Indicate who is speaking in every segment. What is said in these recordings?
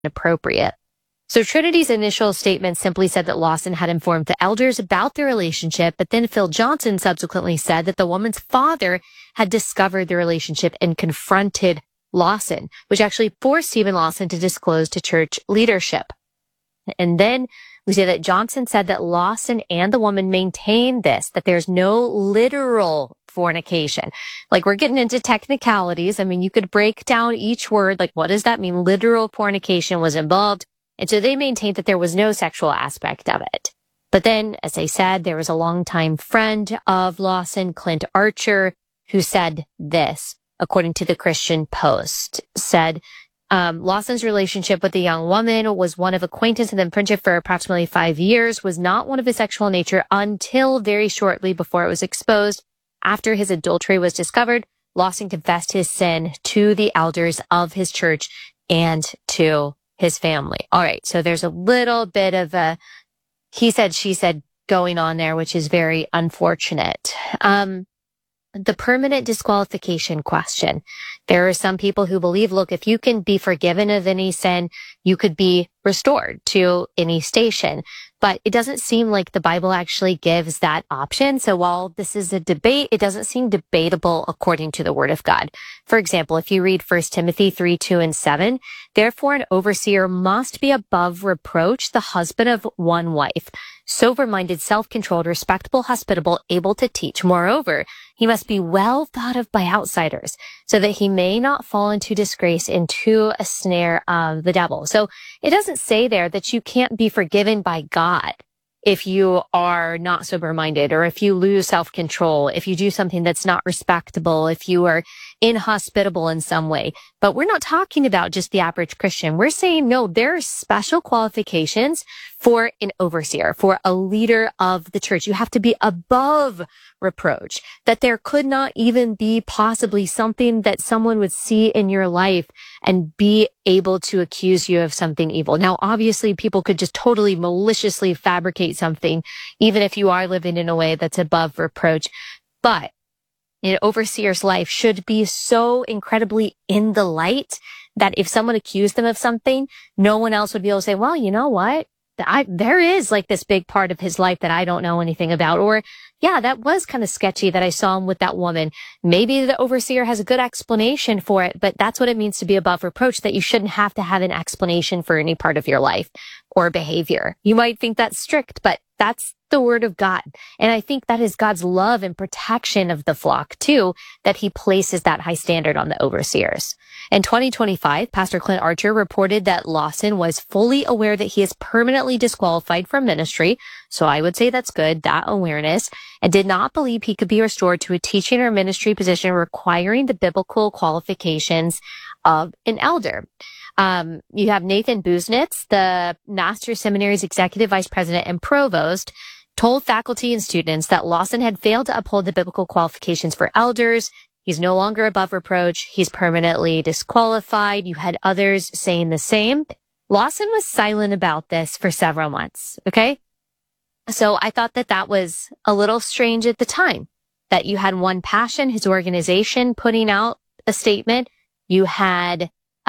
Speaker 1: inappropriate. So Trinity's initial statement simply said that Lawson had informed the elders about their relationship, but then Phil Johnson subsequently said that the woman's father had discovered the relationship and confronted Lawson, which actually forced Stephen Lawson to disclose to church leadership. And then we say that Johnson said that Lawson and the woman maintained that there's no literal fornication. Like, we're getting into technicalities. I mean, you could break down each word. Like, what does that mean? Literal fornication was involved. And so they maintained that there was no sexual aspect of it. But then, as I said, there was a longtime friend of Lawson, Clint Archer, who said this, according to the Christian Post, said, Lawson's relationship with the young woman was one of acquaintance and then friendship for approximately 5 years, was not one of his sexual nature until very shortly before it was exposed. After his adultery was discovered, Lawson confessed his sin to the elders of his church and to his family. All right. So there's a little bit of a he said, she said going on there, which is very unfortunate. The permanent disqualification question. There are some people who believe, look, if you can be forgiven of any sin, you could be restored to any station. But it doesn't seem like the Bible actually gives that option. So while this is a debate, it doesn't seem debatable according to the Word of God. For example, if you read 1 Timothy 3:2-7, therefore an overseer must be above reproach, the husband of one wife, sober-minded, self-controlled, respectable, hospitable, able to teach. Moreover, he must be well thought of by outsiders, so that he may not fall into disgrace, into a snare of the devil. So it doesn't say there that you can't be forgiven by God if you are not sober-minded, or if you lose self-control, if you do something that's not respectable, if you are inhospitable in some way. But we're not talking about just the average Christian. We're saying, no, there are special qualifications for an overseer, for a leader of the church. You have to be above reproach, that there could not even be possibly something that someone would see in your life and be able to accuse you of something evil. Now, obviously, people could just totally maliciously fabricate something, even if you are living in a way that's above reproach. But an overseer's life should be so incredibly in the light that if someone accused them of something, no one else would be able to say, well, you know what? There is like this big part of his life that I don't know anything about. Or, yeah, that was kind of sketchy that I saw him with that woman. Maybe the overseer has a good explanation for it, but that's what it means to be above reproach, that you shouldn't have to have an explanation for any part of your life or behavior. You might think that's strict, but that's the Word of God. And I think that is God's love and protection of the flock too, that he places that high standard on the overseers. In 2025, Pastor Clint Archer reported that Lawson was fully aware that he is permanently disqualified from ministry. So I would say that's good, that awareness, and did not believe he could be restored to a teaching or ministry position requiring the biblical qualifications of an elder. You have Nathan Busenitz, the Master's Seminary's executive vice president and provost, told faculty and students that Lawson had failed to uphold the biblical qualifications for elders. He's no longer above reproach. He's permanently disqualified. You had others saying the same. Lawson was silent about this for several months. Okay. So I thought that that was a little strange at the time, that you had One Passion, his organization, putting out a statement. You had,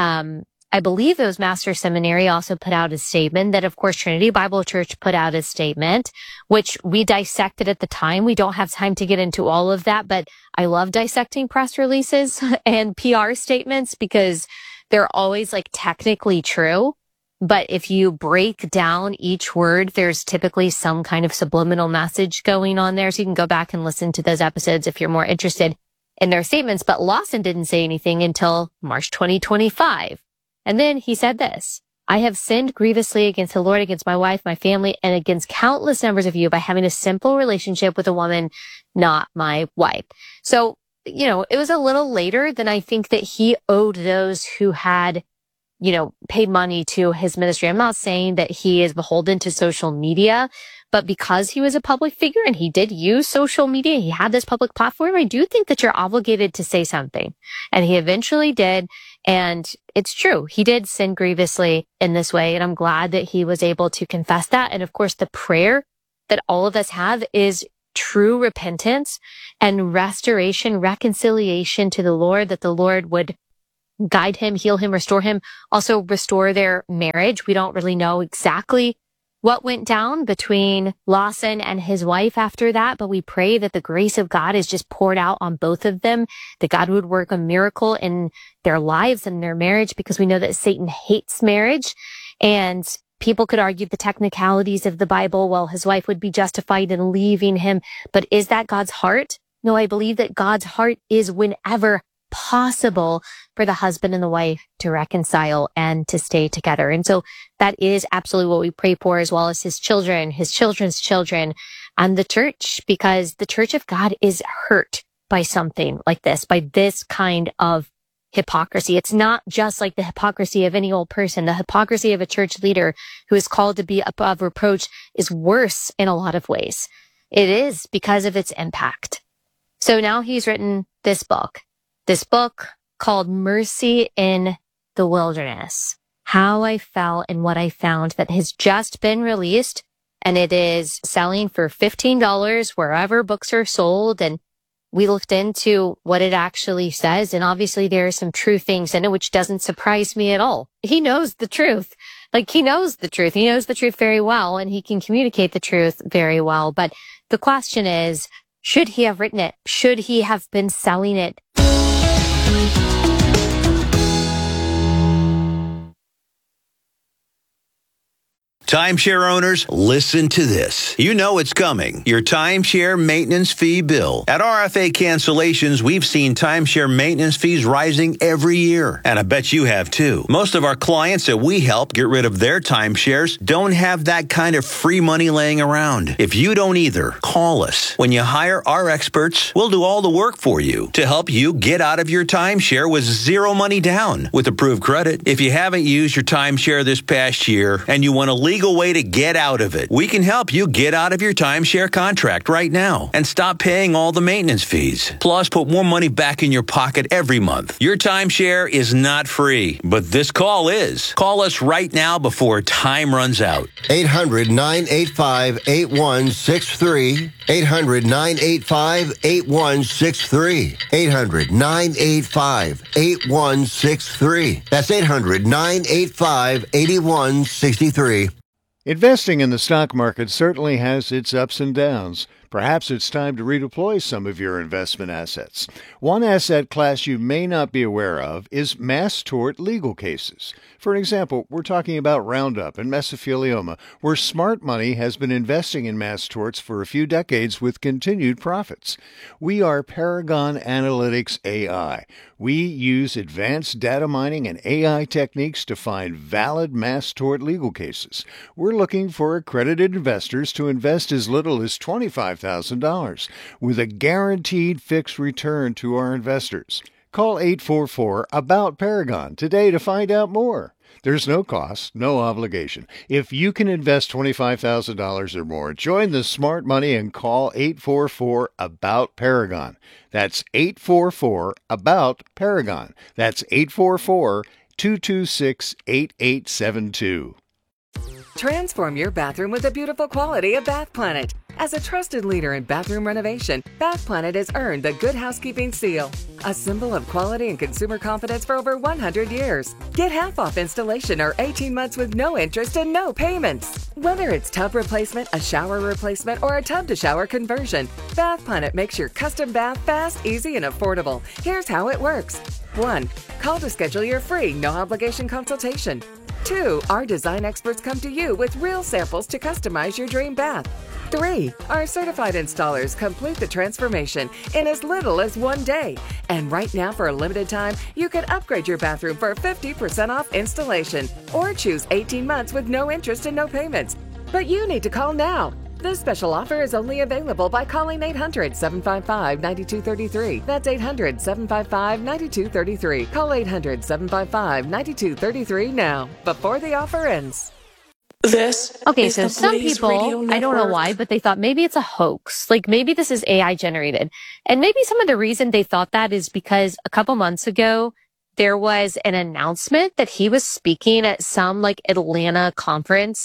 Speaker 1: I believe it was Master Seminary also put out a statement, that of course Trinity Bible Church put out a statement, which we dissected at the time. We don't have time to get into all of that, but I love dissecting press releases and PR statements because they're always like technically true. But if you break down each word, there's typically some kind of subliminal message going on there. So you can go back and listen to those episodes if you're more interested in their statements. But Lawson didn't say anything until March 2025. And then he said this: I have sinned grievously against the Lord, against my wife, my family, and against countless numbers of you by having a simple relationship with a woman, not my wife. So, you know, it was a little later than I think that he owed those who had, you know, paid money to his ministry. I'm not saying that he is beholden to social media, but because he was a public figure and he did use social media, he had this public platform, I do think that you're obligated to say something. And he eventually did. And it's true. He did sin grievously in this way. And I'm glad that he was able to confess that. And of course, the prayer that all of us have is true repentance and restoration, reconciliation to the Lord, that the Lord would guide him, heal him, restore him, also restore their marriage. We don't really know exactly what went down between Lawson and his wife after that, but we pray that the grace of God is just poured out on both of them, that God would work a miracle in their lives and their marriage, because we know that Satan hates marriage. And people could argue the technicalities of the Bible. Well, his wife would be justified in leaving him, but is that God's heart? No, I believe that God's heart is whenever possible for the husband and the wife to reconcile and to stay together. And so that is absolutely what we pray for, as well as his children, his children's children, and the church, because the church of God is hurt by something like this, by this kind of hypocrisy. It's not just like the hypocrisy of any old person. The hypocrisy of a church leader who is called to be above reproach is worse in a lot of ways. It is because of its impact. So now he's written this book called Mercy in the Wilderness, How I Fell and What I Found, that has just been released, and it is selling for $15 wherever books are sold. And we looked into what it actually says, and obviously there are some true things in it, which doesn't surprise me at all. He knows the truth. He knows the truth. He knows the truth very well, and he can communicate the truth very well. But the question is, should he have written it? Should he have been selling it?
Speaker 2: Timeshare owners, listen to this. You know it's coming. Your timeshare maintenance fee bill. At RFA Cancellations, we've seen timeshare maintenance fees rising every year. And I bet you have too. Most of our clients that we help get rid of their timeshares don't have that kind of free money laying around. If you don't either, call us. When you hire our experts, we'll do all the work for you to help you get out of your timeshare with zero money down with approved credit. If you haven't used your timeshare this past year and you want a legal way to get out of it, we can help you get out of your timeshare contract right now and stop paying all the maintenance fees. Plus, put more money back in your pocket every month. Your timeshare is not free, but this call is. Call us right now before time runs out.
Speaker 3: 800-985-8163. 800-985-8163. 800-985-8163. That's 800-985-8163.
Speaker 4: Investing in the stock market certainly has its ups and downs. Perhaps it's time to redeploy some of your investment assets. One asset class you may not be aware of is mass tort legal cases. For example, we're talking about Roundup and mesothelioma, where smart money has been investing in mass torts for a few decades with continued profits. We are Paragon Analytics AI. We use advanced data mining and AI techniques to find valid mass tort legal cases. We're looking for accredited investors to invest as little as $25,000 with a guaranteed fixed return to our investors. Call 844-ABOUT-PARAGON today to find out more. There's no cost, no obligation. If you can invest $25,000 or more, join the smart money and call 844-ABOUT-PARAGON. That's 844-ABOUT-PARAGON. That's 844-226-8872.
Speaker 5: Transform your bathroom with the beautiful quality of Bath Planet. As a trusted leader in bathroom renovation, Bath Planet has earned the Good Housekeeping seal, a symbol of quality and consumer confidence for over 100 years. Get half off installation or 18 months with no interest and no payments. Whether it's tub replacement, a shower replacement, or a tub-to-shower conversion, Bath Planet makes your custom bath fast, easy, and affordable. Here's how it works. 1. Call to schedule your free, no-obligation consultation. 2. Our design experts come to you with real samples to customize your dream bath. 3. Our certified installers complete the transformation in as little as 1 day. And right now, for a limited time, you can upgrade your bathroom for 50% off installation or choose 18 months with no interest and no payments. But you need to call now. This special offer is only available by calling 800-755-9233. That's 800-755-9233. Call 800-755-9233 now, before the offer ends.
Speaker 1: Okay, so some people, I don't know why, but they thought maybe it's a hoax. Maybe this is AI generated. And maybe some of the reason they thought that is because a couple months ago, there was an announcement that he was speaking at some Atlanta conference.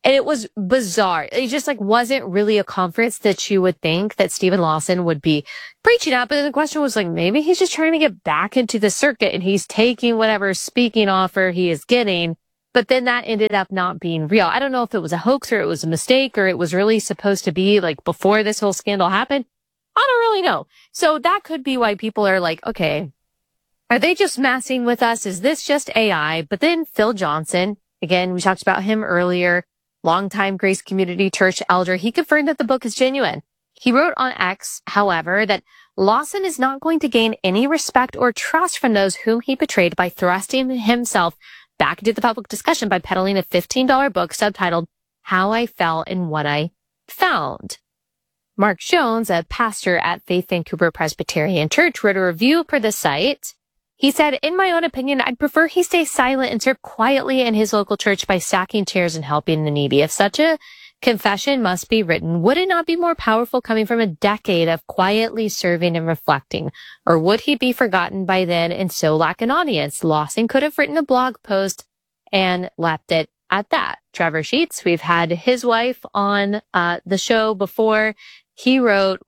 Speaker 1: And it was bizarre. It just like wasn't really a conference that you would think that Steven Lawson would be preaching at. But then the question was like, maybe he's just trying to get back into the circuit and he's taking whatever speaking offer he is getting. But then that ended up not being real. I don't know if it was a hoax or it was a mistake or it was really supposed to be like before this whole scandal happened. I don't really know. So that could be why people are like, okay, are they just messing with us? Is this just AI? But then Phil Johnson, again, we talked about him earlier, longtime Grace Community Church elder, he confirmed that the book is genuine. He wrote on X, however, that Lawson is not going to gain any respect or trust from those whom he betrayed by thrusting himself back into the public discussion by peddling a $15 book subtitled How I Fell and What I Found. Mark Jones, a pastor at Faith Vancouver Presbyterian Church, wrote a review for the site. He said, in my own opinion, I'd prefer he stay silent and serve quietly in his local church by stacking chairs and helping the needy. If such a confession must be written, would it not be more powerful coming from a decade of quietly serving and reflecting? Or would he be forgotten by then and so lack an audience? Lawson could have written a blog post and left it at that. Trevor Sheets, we've had his wife on the show before. He wrote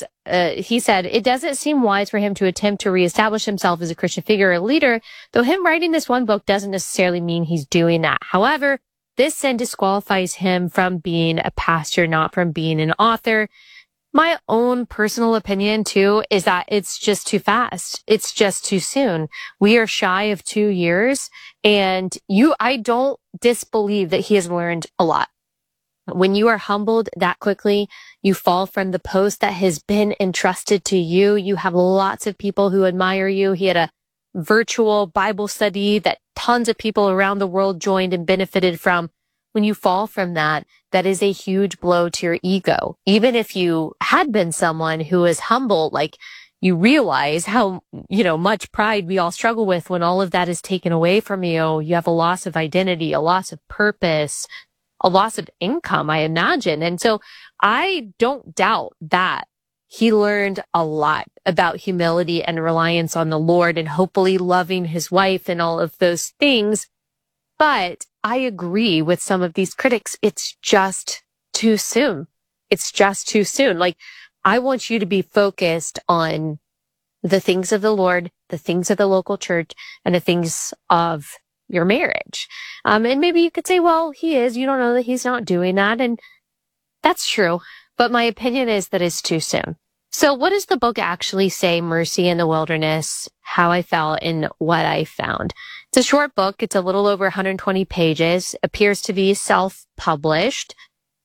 Speaker 1: he said, it doesn't seem wise for him to attempt to reestablish himself as a Christian figure or leader, though him writing this one book doesn't necessarily mean he's doing that. However, this then disqualifies him from being a pastor, not from being an author. My own personal opinion, too, is that it's just too fast. It's just too soon. We are shy of 2 years, and I don't disbelieve that he has learned a lot. When you are humbled that quickly, you fall from the post that has been entrusted to you. You have lots of people who admire you. He had a virtual Bible study that tons of people around the world joined and benefited from. When you fall from that, that is a huge blow to your ego. Even if you had been someone who is humble, like you realize how, much pride we all struggle with when all of that is taken away from you. You have a loss of identity, a loss of purpose, a loss of income, I imagine. And so I don't doubt that he learned a lot about humility and reliance on the Lord and hopefully loving his wife and all of those things. But I agree with some of these critics. It's just too soon. It's just too soon. Like, I want you to be focused on the things of the Lord, the things of the local church, and the things of your marriage. And maybe you could say, well, he is. You don't know that he's not doing that. And that's true. But my opinion is that it's too soon. So what does the book actually say? Mercy in the Wilderness, How I Fell and What I Found. It's a short book. It's a little over 120 pages. Appears to be self-published.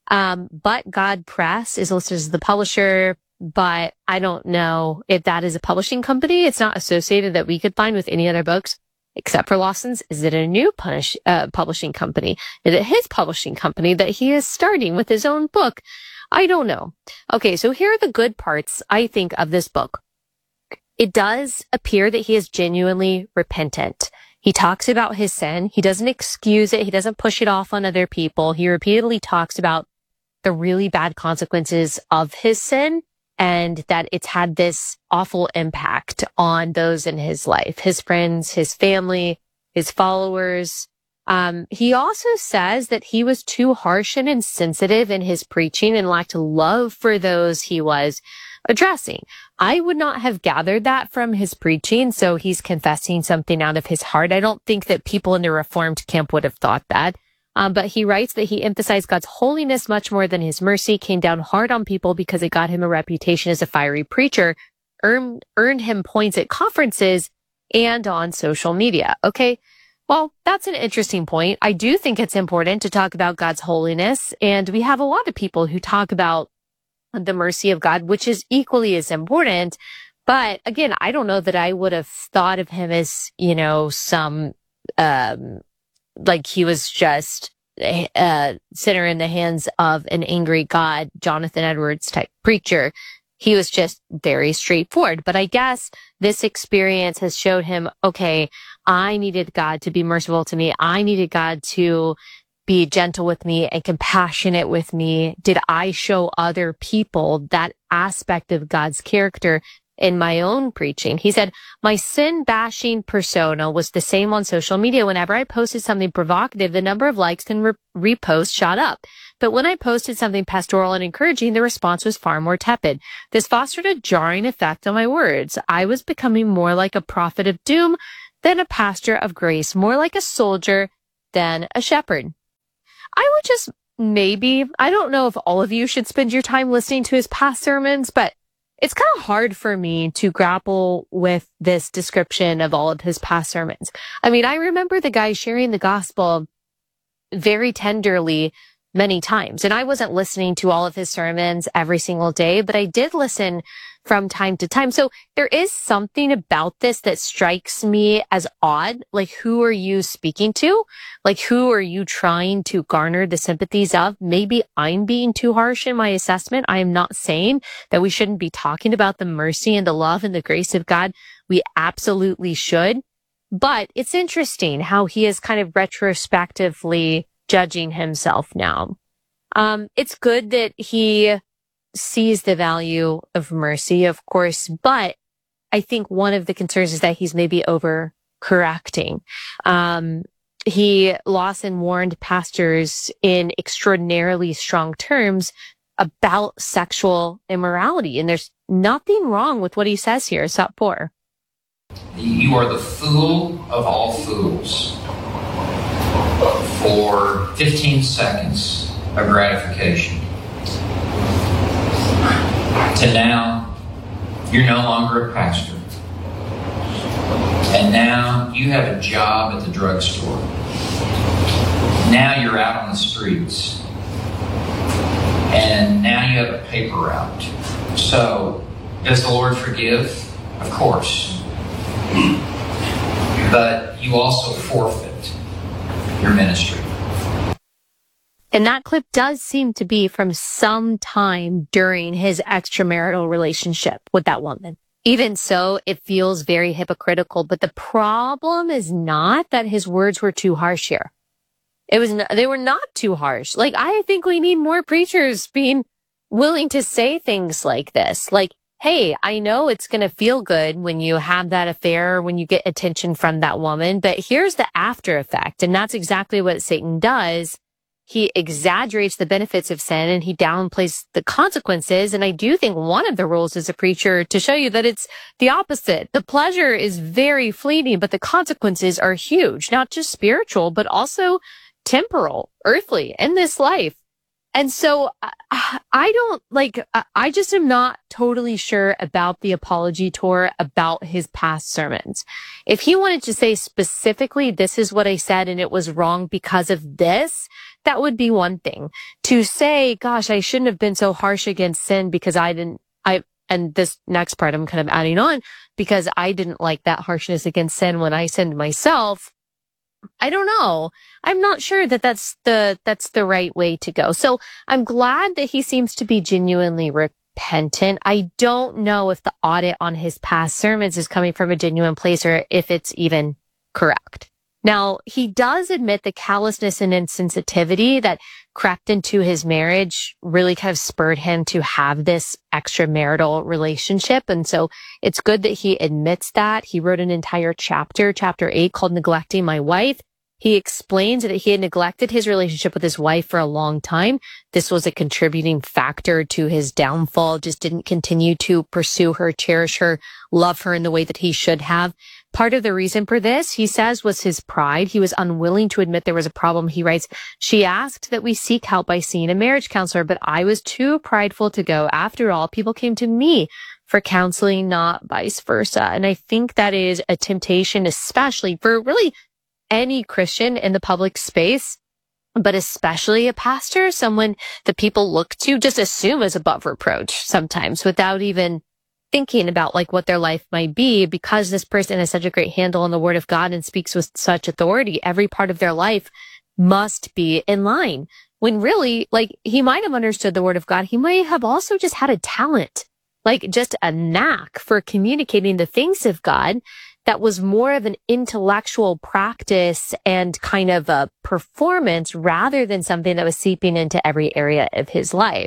Speaker 1: But God Press is listed as the publisher. But I don't know if that is a publishing company. It's not associated that we could find with any other books. Except for Lawson's. Is it a new publishing company? Is it his publishing company that he is starting with his own book? I don't know. Okay, so here are the good parts, I think, of this book. It does appear that he is genuinely repentant. He talks about his sin. He doesn't excuse it. He doesn't push it off on other people. He repeatedly talks about the really bad consequences of his sin, and that it's had this awful impact on those in his life, his friends, his family, his followers. He also says that he was too harsh and insensitive in his preaching and lacked love for those he was addressing. I would not have gathered that from his preaching, so he's confessing something out of his heart. I don't think that people in the Reformed camp would have thought that. But he writes that he emphasized God's holiness much more than his mercy, came down hard on people because it got him a reputation as a fiery preacher, earned him points at conferences and on social media. Okay, well, that's an interesting point. I do think it's important to talk about God's holiness, and we have a lot of people who talk about the mercy of God, which is equally as important. But again, I don't know that I would have thought of him as, some like he was just a sinner in the hands of an angry God, Jonathan Edwards type preacher. He was just very straightforward. But I guess this experience has showed him, okay, I needed God to be merciful to me. I needed God to be gentle with me and compassionate with me. Did I show other people that aspect of God's character in my own preaching. He said, my sin bashing persona was the same on social media. Whenever I posted something provocative, the number of likes and reposts shot up. But when I posted something pastoral and encouraging, the response was far more tepid. This fostered a jarring effect on my words. I was becoming more like a prophet of doom than a pastor of grace, more like a soldier than a shepherd. I would just I don't know if all of you should spend your time listening to his past sermons, but it's kind of hard for me to grapple with this description of all of his past sermons. I mean, I remember the guy sharing the gospel very tenderly many times. And I wasn't listening to all of his sermons every single day, but I did listen from time to time. So there is something about this that strikes me as odd. Like, who are you speaking to? Like, who are you trying to garner the sympathies of? Maybe I'm being too harsh in my assessment. I am not saying that we shouldn't be talking about the mercy and the love and the grace of God. We absolutely should. But it's interesting how he is kind of retrospectively judging himself now. It's good that he sees the value of mercy, of course, but I think one of the concerns is that he's maybe overcorrecting. Lawson warned pastors in extraordinarily strong terms about sexual immorality, and there's nothing wrong with what he says here. Satpur.
Speaker 6: You are the fool of all fools for 15 seconds of gratification. To now, you're no longer a pastor. And now you have a job at the drugstore. Now you're out on the streets. And now you have a paper route. So, does the Lord forgive? Of course. But you also forfeit your ministry.
Speaker 1: And that clip does seem to be from some time during his extramarital relationship with that woman. Even so, it feels very hypocritical. But the problem is not that his words were too harsh here. They were not too harsh. Like, I think we need more preachers being willing to say things like this. Like, hey, I know it's going to feel good when you have that affair, when you get attention from that woman, but here's the after effect. And that's exactly what Satan does. He exaggerates the benefits of sin and he downplays the consequences. And I do think one of the rules as a preacher to show you that it's the opposite. The pleasure is very fleeting, but the consequences are huge, not just spiritual, but also temporal, earthly, in this life. And so I just am not totally sure about the apology tour, about his past sermons. If he wanted to say specifically, this is what I said and it was wrong because of this, that would be one thing. To say, gosh, I shouldn't have been so harsh against sin because and this next part I'm kind of adding on, because I didn't like that harshness against sin when I sinned myself. I don't know. I'm not sure that that's the right way to go. So I'm glad that he seems to be genuinely repentant. I don't know if the audit on his past sermons is coming from a genuine place or if it's even correct. Now, he does admit the callousness and insensitivity that crept into his marriage really kind of spurred him to have this extramarital relationship. And so it's good that he admits that. He wrote an entire chapter 8, called Neglecting My Wife. He explains that he had neglected his relationship with his wife for a long time. This was a contributing factor to his downfall, just didn't continue to pursue her, cherish her, love her in the way that he should have. Part of the reason for this, he says, was his pride. He was unwilling to admit there was a problem. He writes, she asked that we seek help by seeing a marriage counselor, but I was too prideful to go. After all, people came to me for counseling, not vice versa. And I think that is a temptation, especially for really any Christian in the public space, but especially a pastor, someone that people look to, just assume as above reproach sometimes without even thinking about like what their life might be, because this person has such a great handle on the word of God and speaks with such authority. Every part of their life must be in line, when really, like, he might have understood the word of God. He might have also just had a talent, like just a knack for communicating the things of God that was more of an intellectual practice and kind of a performance rather than something that was seeping into every area of his life.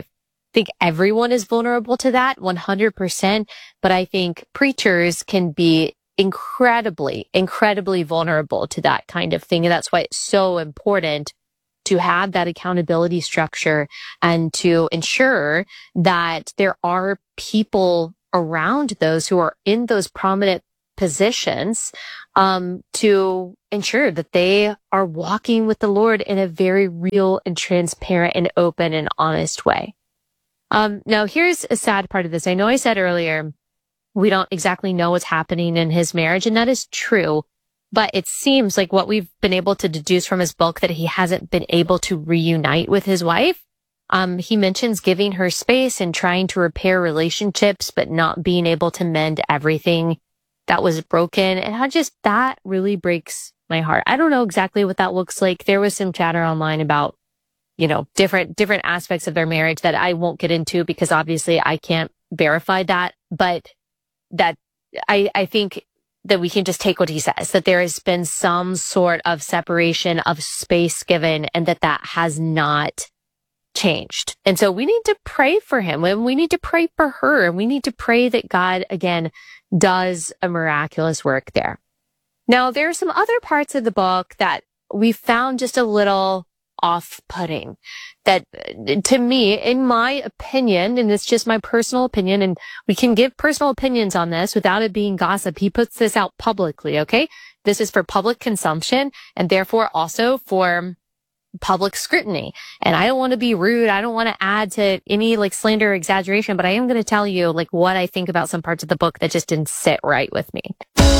Speaker 1: think everyone is vulnerable to that 100%, but I think preachers can be incredibly vulnerable to that kind of thing. And that's why it's so important to have that accountability structure and to ensure that there are people around those who are in those prominent positions, to ensure that they are walking with the Lord in a very real and transparent and open and honest way. Now here's a sad part of this. I know I said earlier, we don't exactly know what's happening in his marriage, and that is true. But it seems like what we've been able to deduce from his book that he hasn't been able to reunite with his wife. He mentions giving her space and trying to repair relationships, but not being able to mend everything that was broken. And that really breaks my heart. I don't know exactly what that looks like. There was some chatter online about, different aspects of their marriage that I won't get into because obviously I can't verify that. But that I think that we can just take what he says, that there has been some sort of separation of space given and that has not changed. And so we need to pray for him and we need to pray for her and we need to pray that God, again, does a miraculous work there. Now, there are some other parts of the book that we found just a little off-putting that, to me, in my opinion, and it's just my personal opinion, and we can give personal opinions on this without it being gossip. He puts this out publicly, okay? This is for public consumption and therefore also for public scrutiny. And I don't want to be rude. I don't want to add to any slander or exaggeration, but I am going to tell you what I think about some parts of the book that just didn't sit right with me.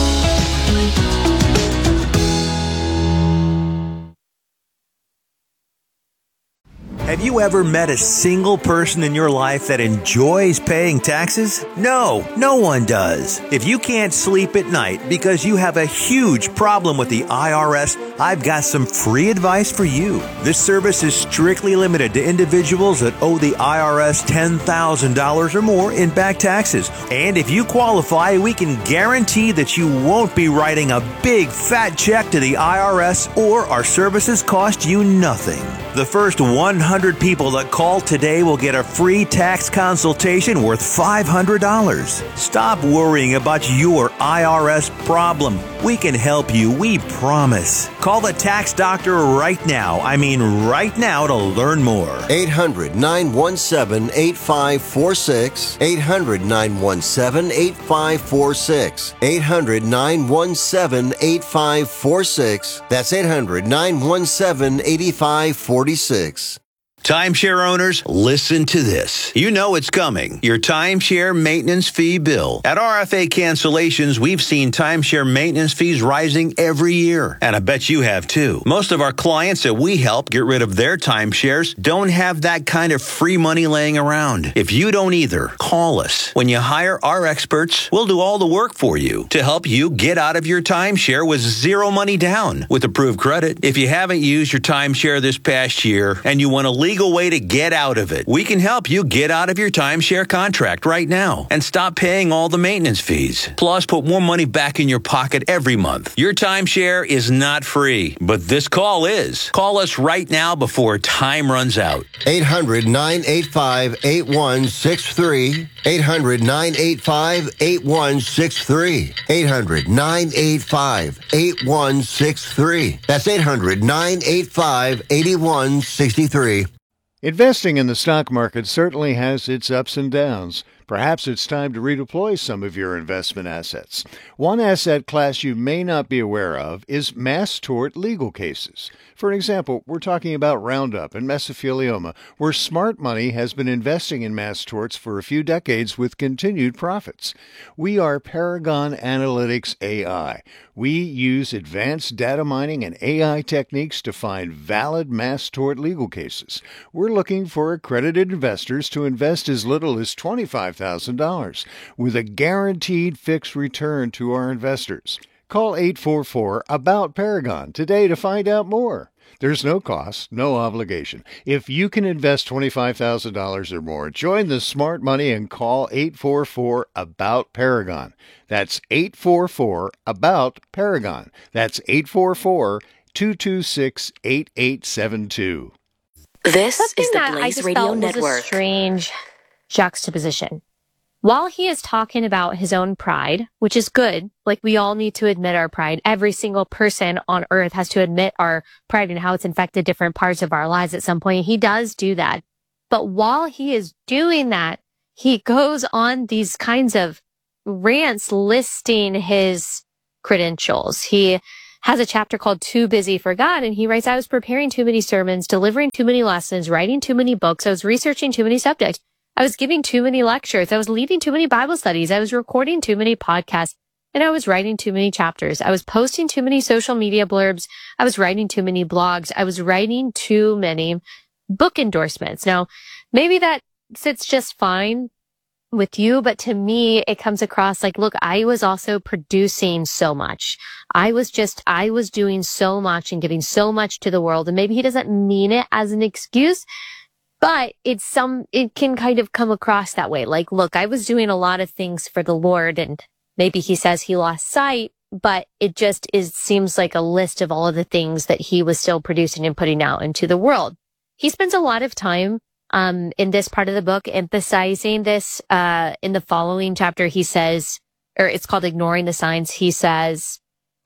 Speaker 2: Have you ever met a single person in your life that enjoys paying taxes? No, no one does. If you can't sleep at night because you have a huge problem with the IRS, I've got some free advice for you. This service is strictly limited to individuals that owe the IRS $10,000 or more in back taxes. And if you qualify, we can guarantee that you won't be writing a big fat check to the IRS or our services cost you nothing. The first 100 people that call today will get a free tax consultation worth $500. Stop worrying about your IRS problem. We can help you, we promise. Call the tax doctor right now. I mean right now to learn more.
Speaker 3: 800-917-8546. 800-917-8546. 800-917-8546. That's 800-917-8546.
Speaker 2: Timeshare owners, listen to this. You know it's coming. Your timeshare maintenance fee bill. At RFA Cancellations, we've seen timeshare maintenance fees rising every year. And I bet you have too. Most of our clients that we help get rid of their timeshares don't have that kind of free money laying around. If you don't either, call us. When you hire our experts, we'll do all the work for you to help you get out of your timeshare with zero money down with approved credit. If you haven't used your timeshare this past year and you want to legal way to get out of it, we can help you get out of your timeshare contract right now and stop paying all the maintenance fees. Plus, put more money back in your pocket every month. Your timeshare is not free, but this call is. Call us right now before time runs out.
Speaker 3: 800-985-8163. 800-985-8163. 800-985-8163. That's 800-985-8163.
Speaker 4: Investing in the stock market certainly has its ups and downs. Perhaps it's time to redeploy some of your investment assets. One asset class you may not be aware of is mass tort legal cases. For example, we're talking about Roundup and mesothelioma, where smart money has been investing in mass torts for a few decades with continued profits. We are Paragon Analytics AI. We use advanced data mining and AI techniques to find valid mass tort legal cases. We're looking for accredited investors to invest as little as $25,000 with a guaranteed fixed return to our investors. Call 844-ABOUT-PARAGON today to find out more. There's no cost, no obligation. If you can invest $25,000 or more, join the smart money and call 844-ABOUT-PARAGON. That's 844-ABOUT-PARAGON. That's 844-226-8872.
Speaker 7: This
Speaker 1: Something
Speaker 7: is the
Speaker 1: that I
Speaker 7: Blaze
Speaker 1: just
Speaker 7: Radio
Speaker 1: felt was a
Speaker 7: Network.
Speaker 1: strange juxtaposition. While he is talking about his own pride, which is good, like we all need to admit our pride. Every single person on earth has to admit our pride and how it's infected different parts of our lives at some point. He does do that. But while he is doing that, he goes on these kinds of rants listing his credentials. He has a chapter called Too Busy for God, and he writes, I was preparing too many sermons, delivering too many lessons, writing too many books. I was researching too many subjects. I was giving too many lectures. I was leading too many Bible studies. I was recording too many podcasts, and I was writing too many chapters. I was posting too many social media blurbs. I was writing too many blogs. I was writing too many book endorsements. Now, maybe that sits just fine with you, but to me, it comes across like, look, I was also producing so much. I was doing so much and giving so much to the world. And maybe he doesn't mean it as an excuse, but it can kind of come across that way. Like, look, I was doing a lot of things for the Lord, and maybe he says he lost sight, but it just seems like a list of all of the things that he was still producing and putting out into the world. He spends a lot of time in this part of the book emphasizing this. In the following chapter, he says, or it's called Ignoring the Signs. He says,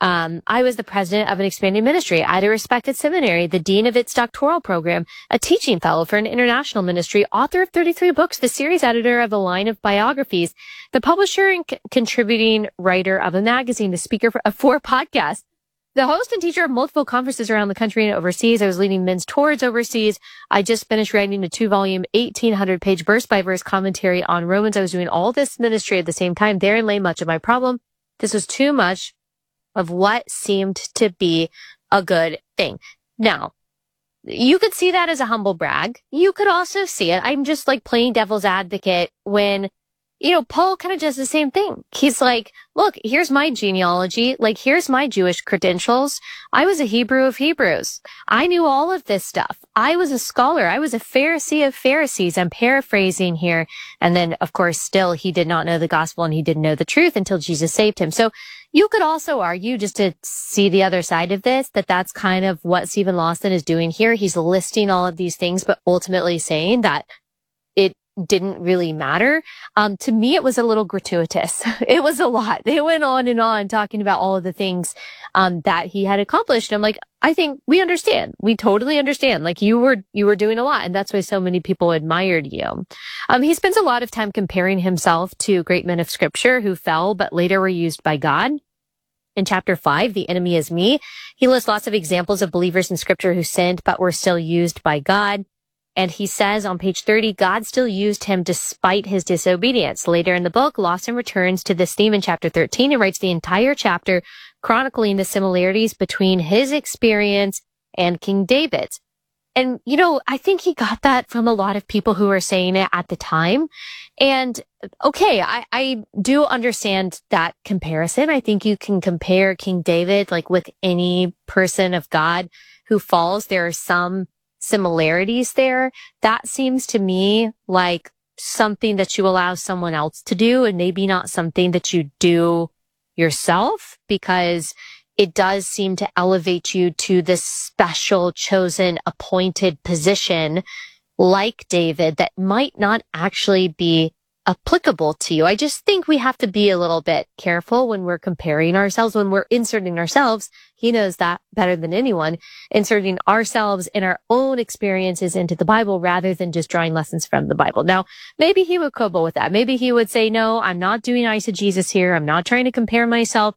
Speaker 1: I was the president of an expanding ministry. I had a respected seminary, the dean of its doctoral program, a teaching fellow for an international ministry, author of 33 books, the series editor of a line of biographies, the publisher and contributing writer of a magazine, the speaker of 4 podcasts, the host and teacher of multiple conferences around the country and overseas. I was leading men's tours overseas. I just finished writing a 2-volume, 1,800-page verse-by-verse commentary on Romans. I was doing all this ministry at the same time. Therein lay much of my problem. This was too much of what seemed to be a good thing. Now, you could see that as a humble brag. You could also see it. I'm just like playing devil's advocate when, Paul kind of does the same thing. He's like, look, here's my genealogy. Like, here's my Jewish credentials. I was a Hebrew of Hebrews. I knew all of this stuff. I was a scholar. I was a Pharisee of Pharisees. I'm paraphrasing here. And then, of course, still, he did not know the gospel and he didn't know the truth until Jesus saved him. So you could also argue, just to see the other side of this, that that's kind of what Stephen Lawson is doing here. He's listing all of these things, but ultimately saying that it didn't really matter. To me, it was a little gratuitous. It was a lot. They went on and on talking about all of the things that he had accomplished. I'm like, I think we understand. We totally understand. Like you were doing a lot, and that's why so many people admired you. He spends a lot of time comparing himself to great men of scripture who fell but later were used by God. In chapter 5, The Enemy is Me, he lists lots of examples of believers in scripture who sinned but were still used by God. And he says on page 30, God still used him despite his disobedience. Later in the book, Lawson returns to this theme in chapter 13 and writes the entire chapter chronicling the similarities between his experience and King David's. And, I think he got that from a lot of people who were saying it at the time. And okay, I do understand that comparison. I think you can compare King David, like with any person of God who falls. There are some similarities there. That seems to me like something that you allow someone else to do and maybe not something that you do yourself, because it does seem to elevate you to this special, chosen, appointed position like David that might not actually be applicable to you. I just think we have to be a little bit careful when we're comparing ourselves, when we're inserting ourselves. He knows that better than anyone, inserting ourselves and our own experiences into the Bible rather than just drawing lessons from the Bible. Now, maybe he would quibble with that. Maybe he would say, no, I'm not doing eisegesis here. I'm not trying to compare myself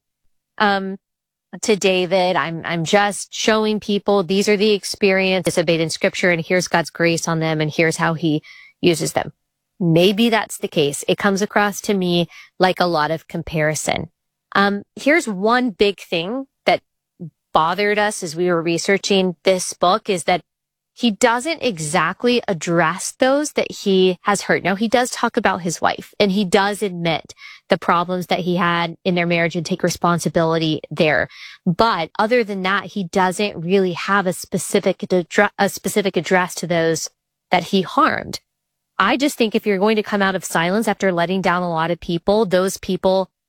Speaker 1: to David. I'm just showing people these are the experiences disobeyed in scripture, and here's God's grace on them, and here's how he uses them. Maybe that's the case. It comes across to me like a lot of comparison. Here's one big thing that bothered us as we were researching this book is that he doesn't exactly address those that he has hurt. Now, he does talk about his wife, and he does admit the problems that he had in their marriage and take responsibility there. But other than that, he doesn't really have a specific address to those that he harmed. I just think if you're going to come out of silence after letting down a lot of people, those people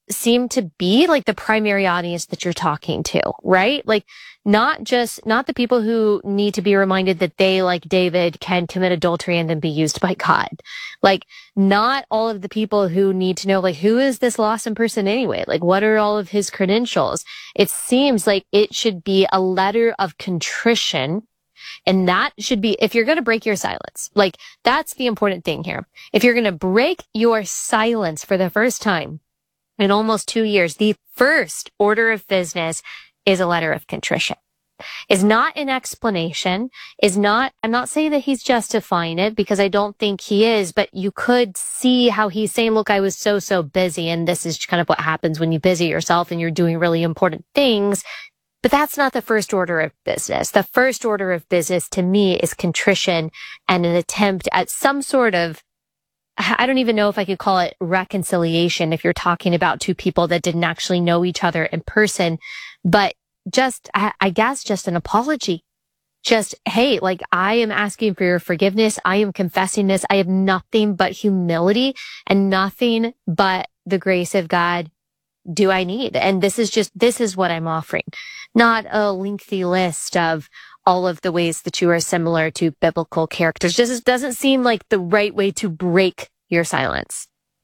Speaker 1: seem to be like the primary audience that you're talking to, right? Like not the people who need to be reminded that they, like David, can commit adultery and then be used by God. Like not all of the people who need to know, like, who is this Lawson person anyway? Like, what are all of his credentials? It seems like it should be a letter of contrition. And that should be, if you're going to break your silence, like that's the important thing here. If you're going to break your silence for the first time in almost 2 years, the first order of business is a letter of contrition. Is not an explanation, I'm not saying that he's justifying it because I don't think he is, but you could see how he's saying, look, I was so busy, and this is kind of what happens when you busy yourself and you're doing really important things. But that's not the first order of business. The first order of business to me is contrition and an attempt at some sort of, I don't even know if I could call it reconciliation if you're talking about two people that didn't actually know each other in person, but just, I guess, just an apology. Just, hey, like, I am asking for your forgiveness. I am confessing this. I have nothing but humility and nothing but the grace of God do I need. And this is what I'm offering. Not a lengthy list of all of the ways that you are similar to biblical characters. Just doesn't seem like the right way to break your silence.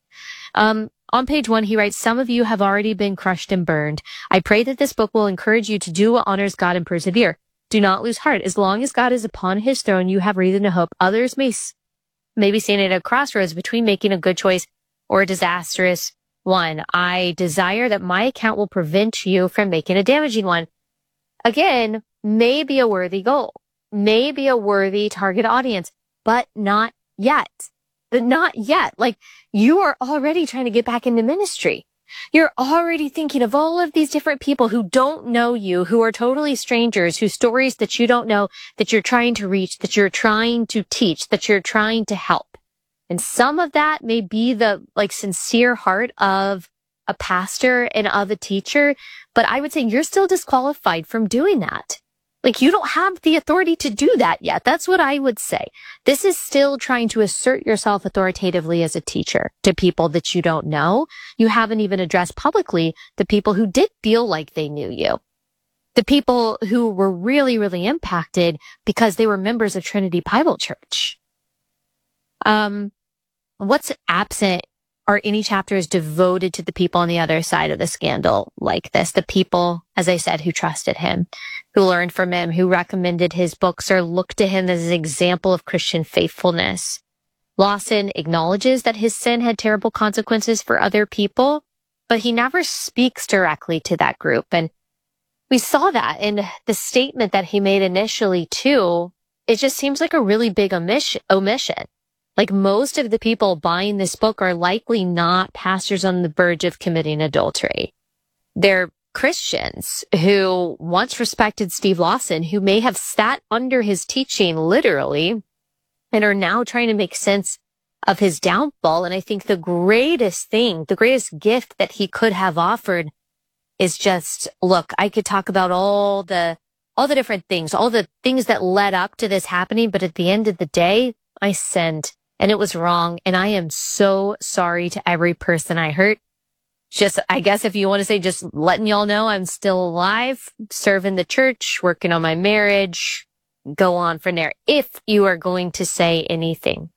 Speaker 1: On page 1, he writes, some of you have already been crushed and burned. I pray that this book will encourage you to do what honors God and persevere. Do not lose heart. As long as God is upon his throne, you have reason to hope. Others may be standing at a crossroads between making a good choice or a disastrous one. I desire that my account will prevent you from making a damaging one. Again, may be a worthy goal, may be a worthy target audience, but not yet. But not yet. Like, you are already trying to get back into ministry. You're already thinking of all of these different people who don't know you, who are totally strangers, whose stories that you don't know, that you're trying to reach, that you're trying to teach, that you're trying to help. And some of that may be the sincere heart of a pastor and of a teacher, but I would say you're still disqualified from doing that. Like, you don't have the authority to do that yet. That's what I would say. This is still trying to assert yourself authoritatively as a teacher to people that you don't know. You haven't even addressed publicly the people who did feel like they knew you. The people who were really, really impacted because they were members of Trinity Bible Church. What's absent are any chapters devoted to the people on the other side of the scandal like this. The people, as I said, who trusted him, who learned from him, who recommended his books or looked to him as an example of Christian faithfulness. Lawson acknowledges that his sin had terrible consequences for other people, but he never speaks directly to that group. And we saw that in the statement that he made initially too. It just seems like a really big omission. Like, most of the people buying this book are likely not pastors on the verge of committing adultery. They're Christians who once respected Steve Lawson, who may have sat under his teaching literally and are now trying to make sense of his downfall. And I think the greatest gift that he could have offered is just, look, I could talk about all the different things, all the things that led up to this happening. But at the end of the day, I sinned. And it was wrong. And I am so sorry to every person I hurt. Just, I guess if you want to say, just letting y'all know I'm still alive, serving the church, working on my marriage, go on from there. If you are going to say anything.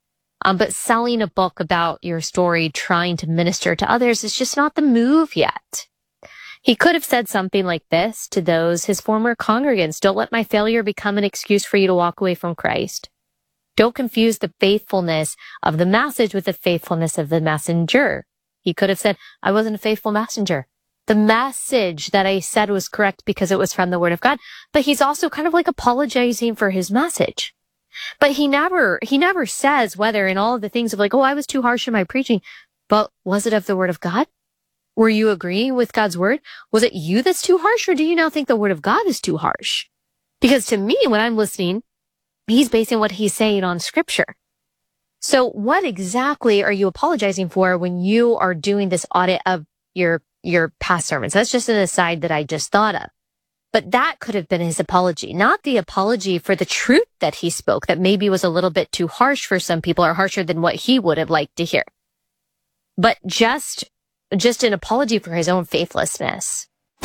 Speaker 1: But selling a book about your story, trying to minister to others is just not the move yet. He could have said something like this to those, his former congregants. Don't let my failure become an excuse for you to walk away from Christ. Don't confuse the faithfulness of the message with the faithfulness of the messenger. He could have said, I wasn't a faithful messenger. The message that I said was correct because it was from the Word of God. But he's also kind of like apologizing for his message. But he never says whether in all of the things of like, oh, I was too harsh in my preaching. But was it of the Word of God? Were you agreeing with God's Word? Was it you that's too harsh, or do you now think the Word of God is too harsh? Because to me, when I'm listening, he's basing what he's saying on Scripture. So what exactly are you apologizing for when you are doing this audit of your past sermons? That's just an aside that I just thought of. But that could have been his apology, not the apology for the truth that he spoke that maybe was a little bit too harsh for some people or harsher than what he would have liked to hear. But just just an apology for his own faithlessness.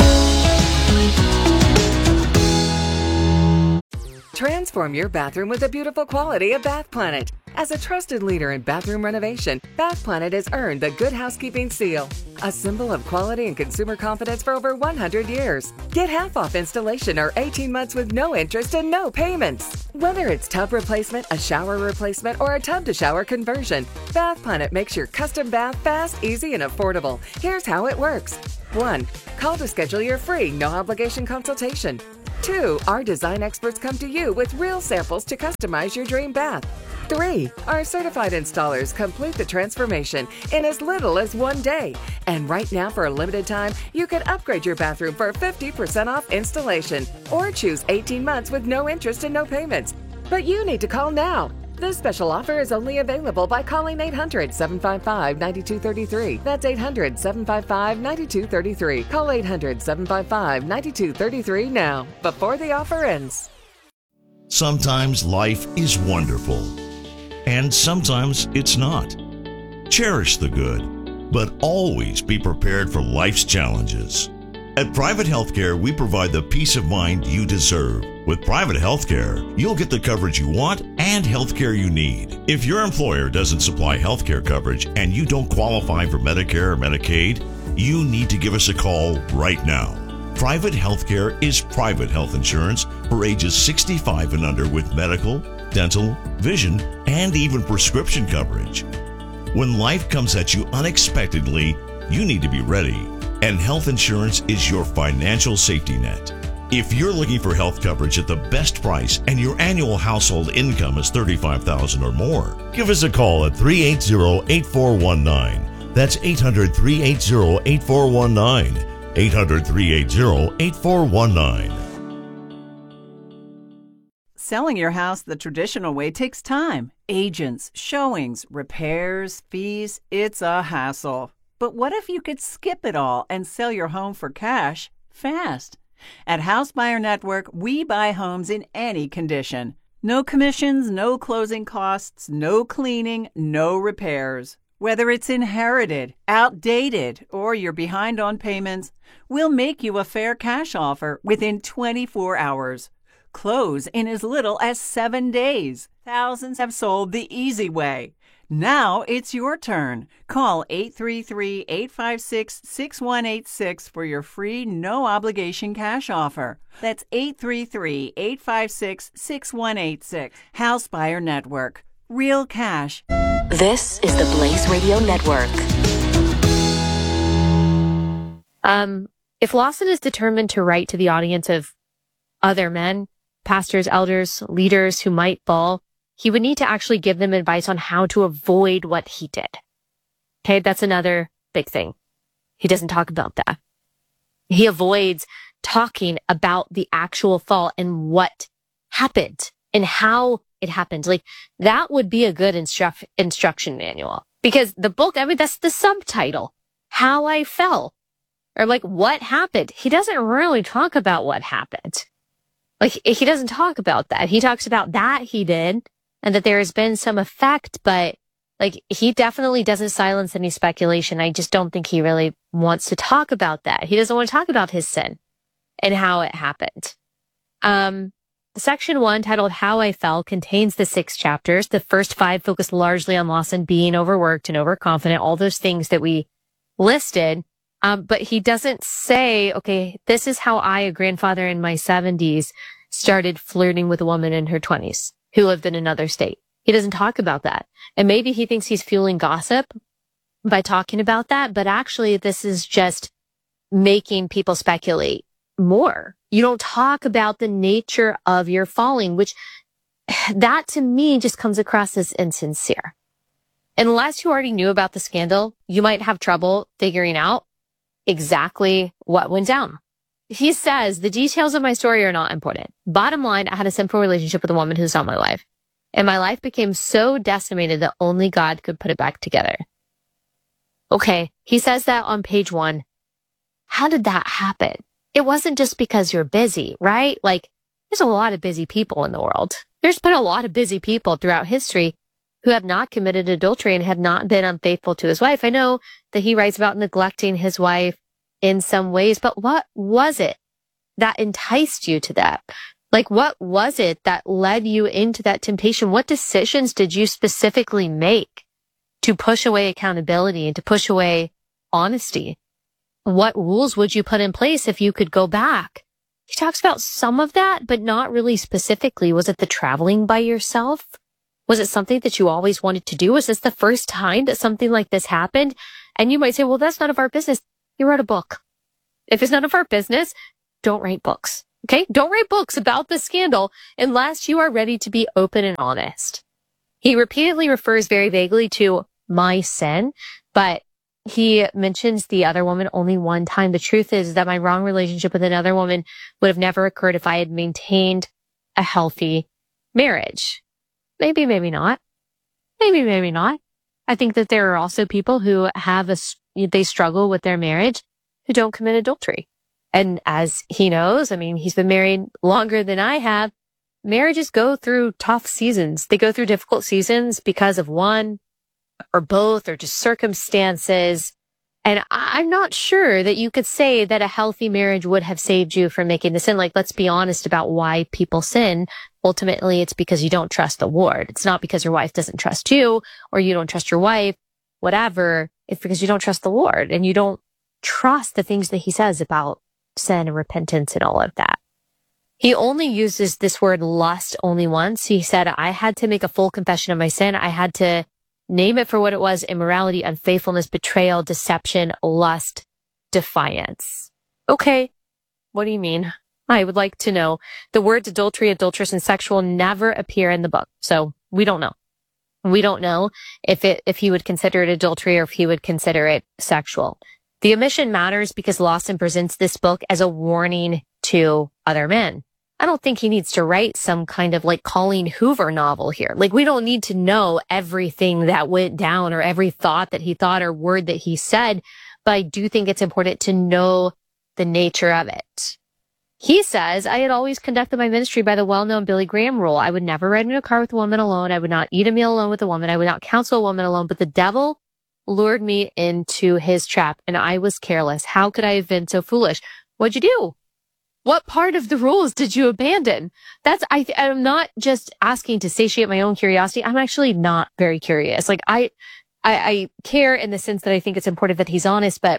Speaker 5: Transform your bathroom with the beautiful quality of Bath Planet. As a trusted leader in bathroom renovation, Bath Planet has earned the Good Housekeeping seal, a symbol of quality and consumer confidence for over 100 years. Get half off installation or 18 months with no interest and no payments. Whether it's tub replacement, a shower replacement, or a tub-to-shower conversion, Bath Planet makes your custom bath fast, easy, and affordable. Here's how it works. 1. Call to schedule your free, no-obligation consultation. 2. Our design experts come to you with real samples to customize your dream bath. 3. Our certified installers complete the transformation in as little as 1 day. And right now, for a limited time, you can upgrade your bathroom for 50% off installation or choose 18 months with no interest and no payments. But you need to call now. This special offer is only available by calling 800-755-9233. That's 800-755-9233. Call 800-755-9233 now, before the offer ends.
Speaker 7: Sometimes life is wonderful, and sometimes it's not. Cherish the good, but always be prepared for life's challenges. At Private Healthcare, we provide the peace of mind you deserve. With Private Healthcare, you'll get the coverage you want and healthcare you need. If your employer doesn't supply healthcare coverage and you don't qualify for Medicare or Medicaid, you need to give us a call right now. Private Healthcare is private health insurance for ages 65 and under with medical, dental, vision, and even prescription coverage. When life comes at you unexpectedly, you need to be ready. And health insurance is your financial safety net. If you're looking for health coverage at the best price and your annual household income is $35,000 or more, give us a call at 380-8419. That's 800-380-8419. 800-380-8419.
Speaker 8: Selling your house the traditional way takes time. Agents, showings, repairs, fees. It's a hassle. But what if you could skip it all and sell your home for cash fast? At House Buyer Network, we buy homes in any condition. No commissions, no closing costs, no cleaning, no repairs. Whether it's inherited, outdated, or you're behind on payments, we'll make you a fair cash offer within 24 hours. Close in as little as 7 days. Thousands have sold the easy way. Now it's your turn. Call 833-856-6186 for your free, no-obligation cash offer. That's 833-856-6186. House Buyer Network. Real cash.
Speaker 9: This is the Blaze Radio Network.
Speaker 1: If Lawson is determined to write to the audience of other men, pastors, elders, leaders who might fall, he would need to actually give them advice on how to avoid what he did. Okay, that's another big thing. He doesn't talk about that. He avoids talking about the actual fall and what happened and how it happened. Like, that would be a good instruction manual. Because the book, I mean, that's the subtitle. How I Fell. Or like, what happened? He doesn't really talk about what happened. Like, he doesn't talk about that. He talks about that he did and that there has been some effect, but like, he definitely doesn't silence any speculation. I just don't think he really wants to talk about that. He doesn't want to talk about his sin and how it happened. Section 1, titled How I Fell, contains the 6 chapters. The first 5 focus largely on Lawson being overworked and overconfident, all those things that we listed. But he doesn't say, okay, this is how I, a grandfather in my 70s, started flirting with a woman in her 20s who lived in another state. He doesn't talk about that. And maybe he thinks he's fueling gossip by talking about that, but actually this is just making people speculate more. You don't talk about the nature of your falling, which that to me just comes across as insincere. Unless you already knew about the scandal, you might have trouble figuring out exactly what went down. He says, the details of my story are not important. Bottom line, I had a sinful relationship with a woman who's not my life. And my life became so decimated that only God could put it back together. Okay, he says that on page 1. How did that happen? It wasn't just because you're busy, right? Like, there's a lot of busy people in the world. There's been a lot of busy people throughout history who have not committed adultery and have not been unfaithful to his wife. I know that he writes about neglecting his wife in some ways, but what was it that enticed you to that? Like, what was it that led you into that temptation? What decisions did you specifically make to push away accountability and to push away honesty? What rules would you put in place if you could go back? He talks about some of that, but not really specifically. Was it the traveling by yourself? Was it something that you always wanted to do? Was this the first time that something like this happened? And you might say, well, that's none of our business. You wrote a book. If it's none of our business, don't write books. Okay? Don't write books about the scandal unless you are ready to be open and honest. He repeatedly refers very vaguely to my sin, but he mentions the other woman only one time. The truth is that my wrong relationship with another woman would have never occurred if I had maintained a healthy marriage. Maybe, maybe not. Maybe, maybe not. I think that there are also people who they struggle with their marriage who don't commit adultery. And as he knows, I mean, he's been married longer than I have. Marriages go through tough seasons. They go through difficult seasons because of one or both or just circumstances. And I'm not sure that you could say that a healthy marriage would have saved you from making the sin. Like, let's be honest about why people sin. Ultimately, it's because you don't trust the Lord. It's not because your wife doesn't trust you or you don't trust your wife, whatever. It's because you don't trust the Lord and you don't trust the things that he says about sin and repentance and all of that. He only uses this word lust only once. He said, I had to make a full confession of my sin. I had to name it for what it was: immorality, unfaithfulness, betrayal, deception, lust, defiance. Okay, what do you mean? I would like to know. The words adultery, adulteress, and sexual never appear in the book, so we don't know. We don't know if he would consider it adultery or if he would consider it sexual. The omission matters because Lawson presents this book as a warning to other men. I don't think he needs to write some kind of like Colleen Hoover novel here. Like, we don't need to know everything that went down or every thought that he thought or word that he said, but I do think it's important to know the nature of it. He says, I had always conducted my ministry by the well-known Billy Graham rule. I would never ride in a car with a woman alone. I would not eat a meal alone with a woman. I would not counsel a woman alone, but the devil lured me into his trap and I was careless. How could I have been so foolish? What'd you do? What part of the rules did you abandon? I'm not just asking to satiate my own curiosity. I'm actually not very curious. Like, I care in the sense that I think it's important that he's honest, but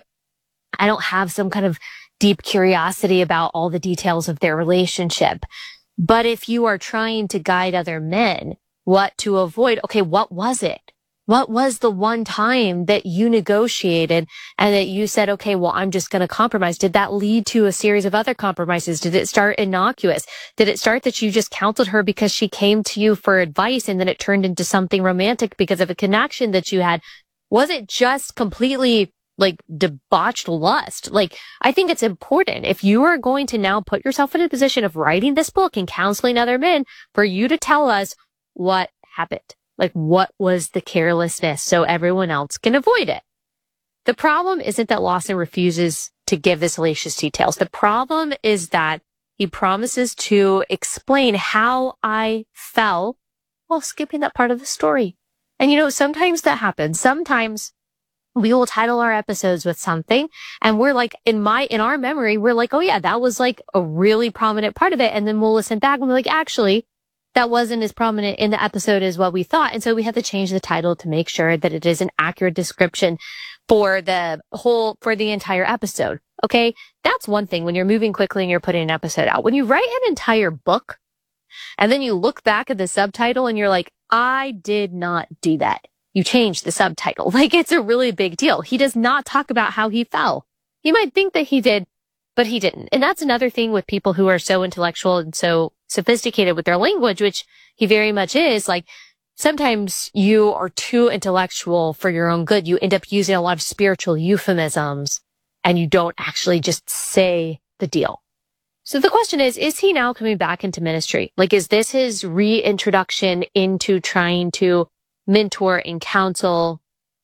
Speaker 1: I don't have some kind of deep curiosity about all the details of their relationship. But if you are trying to guide other men what to avoid, okay, what was it? What was the one time that you negotiated and that you said, okay, well, I'm just going to compromise? Did that lead to a series of other compromises? Did it start innocuous? Did it start that you just counseled her because she came to you for advice and then it turned into something romantic because of a connection that you had? Was it just completely like debauched lust? Like, I think it's important if you are going to now put yourself in a position of writing this book and counseling other men for you to tell us what happened. Like, what was the carelessness so everyone else can avoid it? The problem isn't that Lawson refuses to give the salacious details. The problem is that he promises to explain how I fell while skipping that part of the story. And you know, sometimes that happens. Sometimes we will title our episodes with something and we're like, in our memory, we're like, oh yeah, that was like a really prominent part of it. And then we'll listen back and we're like, actually, that wasn't as prominent in the episode as what we thought. And so we had to change the title to make sure that it is an accurate description for the entire episode. Okay. That's one thing when you're moving quickly and you're putting an episode out. When you write an entire book and then you look back at the subtitle and you're like, I did not do that. You changed the subtitle. Like, it's a really big deal. He does not talk about how he fell. He might think that he did, but he didn't. And that's another thing with people who are so intellectual and so sophisticated with their language, which he very much is. Like, sometimes you are too intellectual for your own good. You end up using a lot of spiritual euphemisms and you don't actually just say the deal. So the question is he now coming back into ministry? Like, is this his reintroduction into trying to mentor and counsel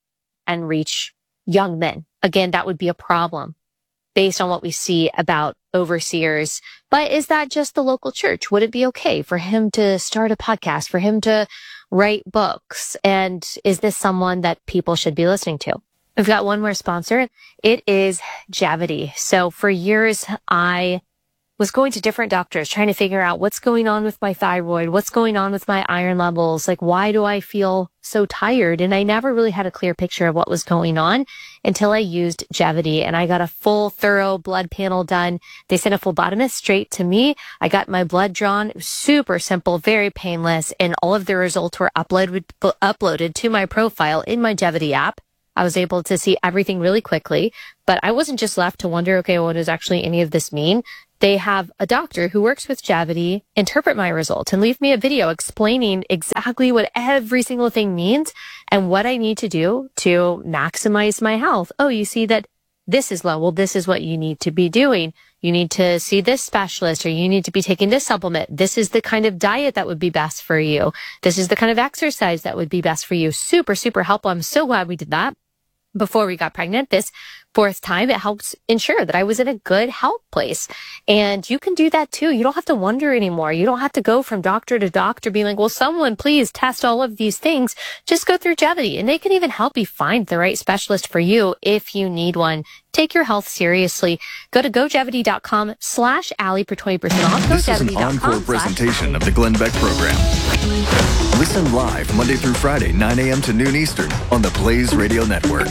Speaker 1: and reach young men? Again, that would be a problem based on what we see about overseers. But is that just the local church? Would it be okay for him to start a podcast, for him to write books? And is this someone that people should be listening to? We've got one more sponsor. It is Javity. So for years, I was going to different doctors trying to figure out what's going on with my thyroid, what's going on with my iron levels, like why do I feel so tired? And I never really had a clear picture of what was going on until I used Javity, and I got a full, thorough blood panel done. They sent a phlebotomist straight to me. I got my blood drawn. It was super simple, very painless, and all of the results were uploaded to my profile in my Javity app. I was able to see everything really quickly, but I wasn't just left to wonder, okay, what does actually any of this mean? They have a doctor who works with Javity interpret my results and leave me a video explaining exactly what every single thing means and what I need to do to maximize my health. Oh, you see that this is low. Well, this is what you need to be doing. You need to see this specialist, or you need to be taking this supplement. This is the kind of diet that would be best for you. This is the kind of exercise that would be best for you. Super, super helpful. I'm so glad we did that before we got pregnant. This fourth time, it helps ensure that I was in a good health place. And you can do that too. You don't have to wonder anymore. You don't have to go from doctor to doctor being like, well, someone please test all of these things. Just go through Javity, and they can even help you find the right specialist for you if you need one. Take your health seriously. Go to gojavity.com/Allie for 20% off.
Speaker 10: This is an encore presentation of the Glenn Beck Program. Listen live Monday through Friday, 9 a.m. to noon Eastern on the Blaze Radio Network.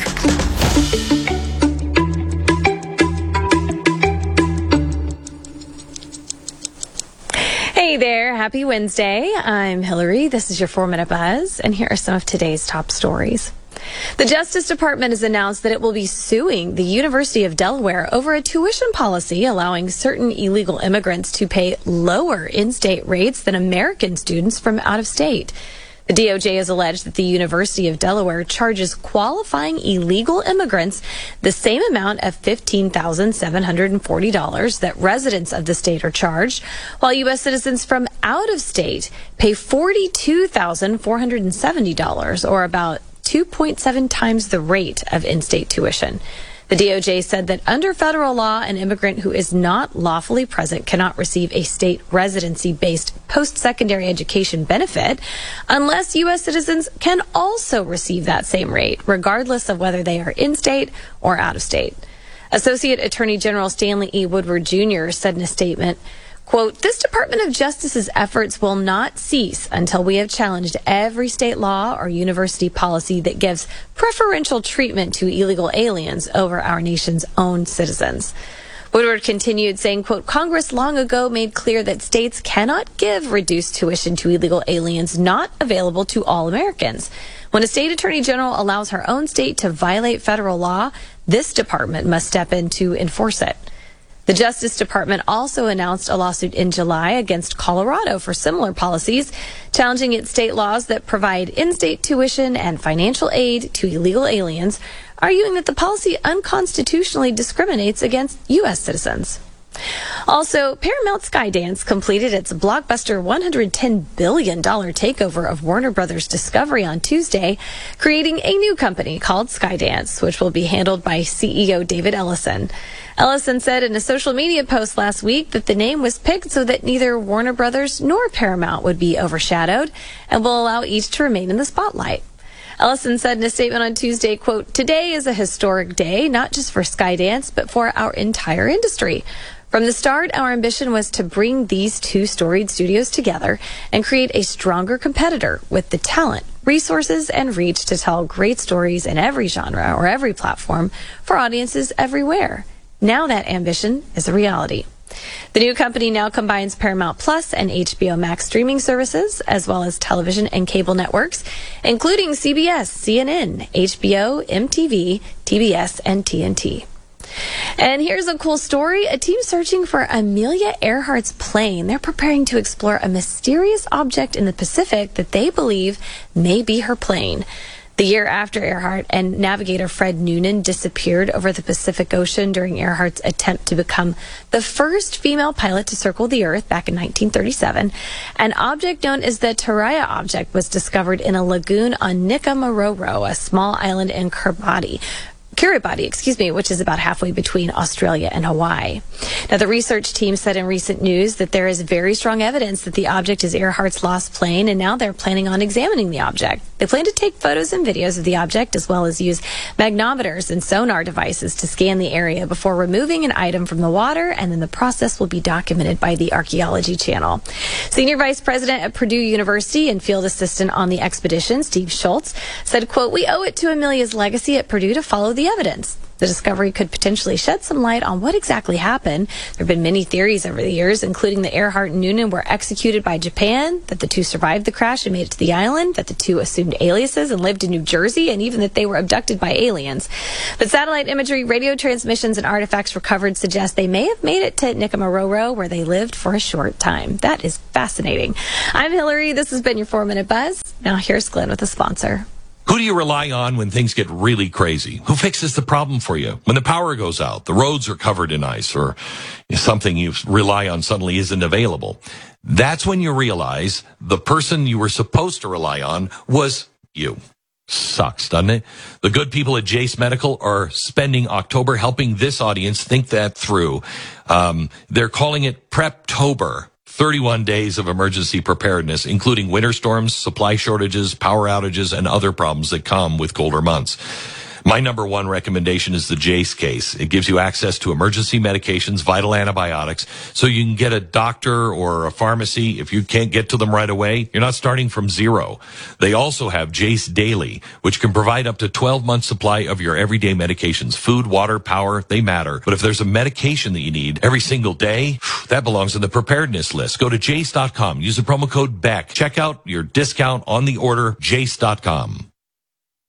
Speaker 11: Hey there, happy Wednesday. I'm Hillary. This is your 4-Minute Buzz, and here are some of today's top stories. The Justice Department has announced that it will be suing the University of Delaware over a tuition policy allowing certain illegal immigrants to pay lower in-state rates than American students from out of state. The DOJ has alleged that the University of Delaware charges qualifying illegal immigrants the same amount of $15,740 that residents of the state are charged, while U.S. citizens from out of state pay $42,470, or about 2.7 times the rate of in-state tuition. The DOJ said that under federal law, an immigrant who is not lawfully present cannot receive a state residency-based post-secondary education benefit unless U.S. citizens can also receive that same rate, regardless of whether they are in-state or out of state. Associate Attorney General Stanley E. Woodward Jr. said in a statement, quote, "This Department of Justice's efforts will not cease until we have challenged every state law or university policy that gives preferential treatment to illegal aliens over our nation's own citizens." Woodward continued saying, quote, "Congress long ago made clear that states cannot give reduced tuition to illegal aliens not available to all Americans. When a state attorney general allows her own state to violate federal law, this department must step in to enforce it." The Justice Department also announced a lawsuit in July against Colorado for similar policies, challenging its state laws that provide in-state tuition and financial aid to illegal aliens, arguing that the policy unconstitutionally discriminates against U.S. citizens. Also, Paramount Skydance completed its blockbuster $110 billion takeover of Warner Brothers Discovery on Tuesday, creating a new company called Skydance, which will be handled by CEO David Ellison. Ellison said in a social media post last week that the name was picked so that neither Warner Brothers nor Paramount would be overshadowed and will allow each to remain in the spotlight. Ellison said in a statement on Tuesday, quote, "Today is a historic day, not just for Skydance, but for our entire industry. From the start, our ambition was to bring these two storied studios together and create a stronger competitor with the talent, resources, and reach to tell great stories in every genre or every platform for audiences everywhere. Now that ambition is a reality." The new company now combines Paramount Plus and HBO Max streaming services, as well as television and cable networks, including CBS, CNN, HBO, MTV, TBS, and TNT. And here's a cool story. A team searching for Amelia Earhart's plane. They're preparing to explore a mysterious object in the Pacific that they believe may be her plane. The year after Earhart and navigator Fred Noonan disappeared over the Pacific Ocean during Earhart's attempt to become the first female pilot to circle the Earth back in 1937, an object known as the Taraya object was discovered in a lagoon on Nikamaroro, a small island in Kiribati. which is about halfway between Australia and Hawaii. Now, the research team said in recent news that there is very strong evidence that the object is Earhart's lost plane, and now they're planning on examining the object. They plan to take photos and videos of the object, as well as use magnometers and sonar devices to scan the area before removing an item from the water, and then the process will be documented by the Archaeology Channel. Senior Vice President at Purdue University and Field Assistant on the expedition, Steve Schultz, said, quote, "We owe it to Amelia's legacy at Purdue to follow the evidence. The discovery could potentially shed some light on what exactly happened. There have been many theories over the years, including that Earhart and Noonan were executed by Japan, that the two survived the crash and made it to the island, that the two assumed aliases and lived in New Jersey, and even that they were abducted by aliens. But satellite imagery, radio transmissions, and artifacts recovered suggest they may have made it to Nikumaroro, where they lived for a short time." That is fascinating. I'm Hillary. This has been your 4-Minute Buzz. Now here's Glenn with a sponsor.
Speaker 12: Who do you rely on when things get really crazy? Who fixes the problem for you? When the power goes out, the roads are covered in ice, or something you rely on suddenly isn't available. That's when you realize the person you were supposed to rely on was you. Sucks, doesn't it? The good people at Jace Medical are spending October helping this audience think that through. They're calling it Preptober. 31 days of emergency preparedness, including winter storms, supply shortages, power outages, and other problems that come with colder months. My number one recommendation is the Jace case. It gives you access to emergency medications, vital antibiotics, so you can get a doctor or a pharmacy. If you can't get to them right away, you're not starting from zero. They also have Jace Daily, which can provide up to 12 months supply of your everyday medications. Food, water, power, they matter. But if there's a medication that you need every single day, that belongs in the preparedness list. Go to jace.com. Use the promo code BECK. Check out your discount on the order, jace.com.